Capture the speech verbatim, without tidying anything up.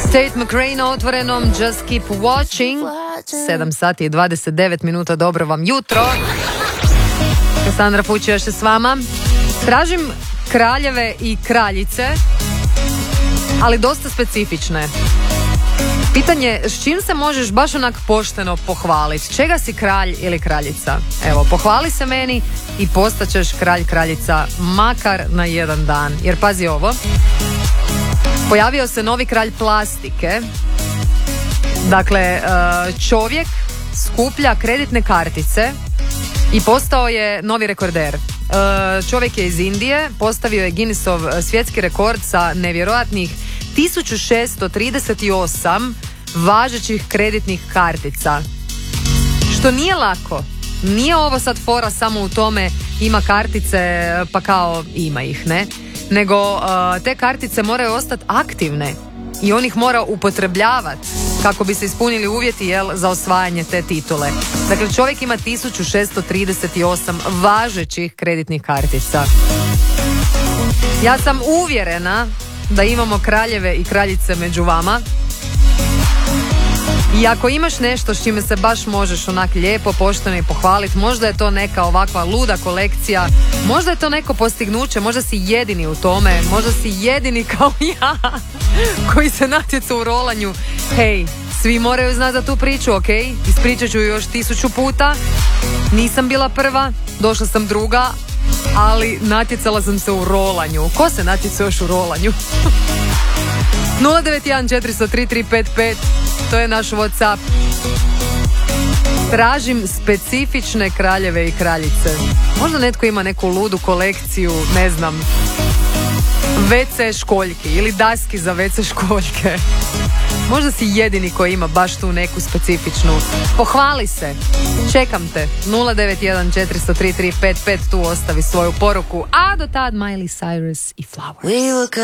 Tate McRae na otvorenom, Just Keep Watching. sedam sati i dvadeset devet minuta, dobro vam jutro. Kassandra Fući još je s vama. Tražim kraljeve i kraljice, ali dosta specifične. Pitanje, s čim se možeš baš onak pošteno pohvaliti? Čega si kralj ili kraljica? Evo, pohvali se meni i postaćeš kralj, kraljica, makar na jedan dan. Jer pazi ovo, pojavio se novi kralj plastike. Dakle, čovjek skuplja kreditne kartice i postao je novi rekorder. Čovjek je iz Indije, postavio je Guinnessov svjetski rekord sa nevjerojatnih tisuću šesto trideset osam važećih kreditnih kartica. Što nije lako. Nije ovo sad fora samo u tome ima kartice pa kao ima ih, ne? Nego uh, te kartice moraju ostati aktivne i on ih mora upotrebljavati kako bi se ispunili uvjeti, jel, za osvajanje te titule. Dakle, čovjek ima tisuću šesto trideset osam važećih kreditnih kartica. Ja sam uvjerena da imamo kraljeve i kraljice među vama. I ako imaš nešto s čime se baš možeš onak lijepo, pošteno i pohvaliti, možda je to neka ovakva luda kolekcija, možda je to neko postignuće, možda si jedini u tome, možda si jedini kao ja koji se natjeca u rolanju. Hej, svi moraju znati za tu priču, ok? Ispričat ću ju još tisuću puta. Nisam bila prva, došla sam druga, ali natjecala sam se u rolanju. Ko se natjeca još u rolanju? nula devet jedan četiri nula tri tri pet pet, to je naš WhatsApp. Tražim specifične kraljeve i kraljice. Možda netko ima neku ludu kolekciju, ne znam, ve ce školjki ili daski za ve ce školjke. Možda si jedini koji ima baš tu neku specifičnu. Pohvali se. Čekam te. nula devet jedan četiri nula tri tri pet pet, tu ostavi svoju poruku. A do tad Miley Cyrus i Flowers.